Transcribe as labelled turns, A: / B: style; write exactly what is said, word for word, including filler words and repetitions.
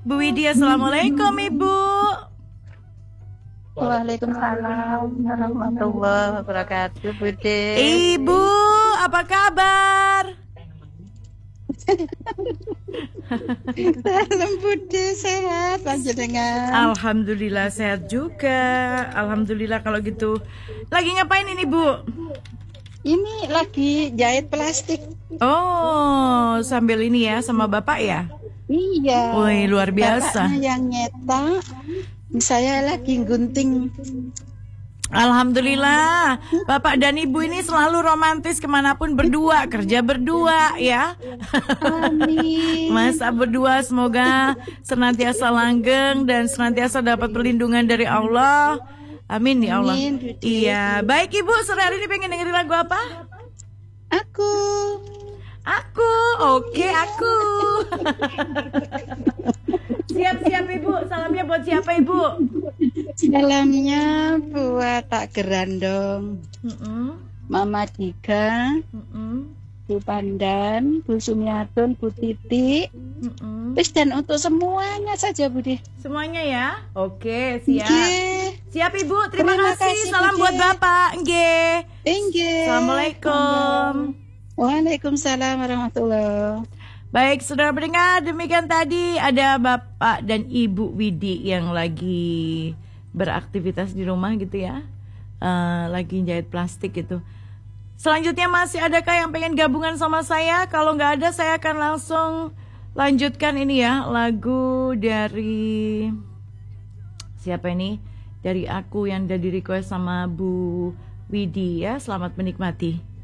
A: Bu Widi, assalamualaikum Ibu.
B: Waalaikumsalam warahmatullahi wabarakatuh, Bude.
A: Ibu, apa kabar?
B: Salam Bude, sehat panjenengan.
A: Alhamdulillah sehat juga. Alhamdulillah kalau gitu. Lagi ngapain ini, Bu?
B: Ini lagi jahit plastik.
A: Oh, sambil ini ya sama Bapak ya?
B: Iya.
A: Wih, luar biasa.
B: Bapaknya yang nyetak, saya lagi gunting.
A: Alhamdulillah, Bapak dan Ibu ini selalu romantis kemanapun berdua, kerja berdua ya.
B: Amin.
A: Masa berdua semoga senantiasa langgeng dan senantiasa dapat perlindungan dari Allah. Amin ya Allah.
B: Amin,
A: iya, baik Ibu, sore hari ini pengen dengerin lagu apa?
B: Aku.
A: Aku, oke okay, aku. Siap-siap Ibu, salamnya buat siapa Ibu?
B: Salamnya buat Tak Gerandong,
A: mm -mm.
B: Mama Diga,
A: mm -mm.
B: Bu Pandan, Bu Sumiatun, Bu Titi, mm -mm. Terus dan untuk semuanya saja Budi.
A: Semuanya ya, oke siap.
B: Nge.
A: Siap Ibu, terima, terima kasih. kasih. Salam Nge. buat Bapak. Nge.
B: Nge.
A: Assalamualaikum.
B: Waalaikumsalam warahmatullahi.
A: Baik, saudara pendengar, demikian tadi ada Bapak dan Ibu Widi yang lagi beraktivitas di rumah gitu ya, uh, lagi jahit plastik gitu. Selanjutnya masih adakah yang pengen gabungan sama saya? Kalau nggak ada, saya akan langsung lanjutkan ini ya, lagu dari siapa ini? Dari aku yang udah di request sama Bu Widi ya. Selamat menikmati.